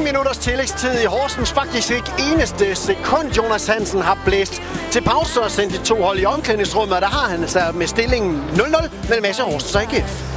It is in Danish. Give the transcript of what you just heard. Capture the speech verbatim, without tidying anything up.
minutters tillægstid i Horsens. Faktisk ikke eneste sekund, Jonas Hansen har blæst til pause og sendt de to hold i omklædningsrummet. Der har han altså med stillingen nul nul mellem A C Horsens og A G F.